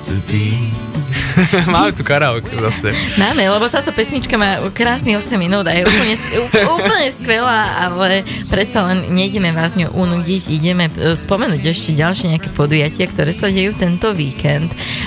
Máme tu karaoke zase. Máme, lebo táto pesnička má krásny 8 minút a je úplne skvelá, ale predsa len nejdeme vás ňou unudiť, ideme spomenúť ešte ďalšie nejaké podujatia, ktoré sa dejú tento víkend.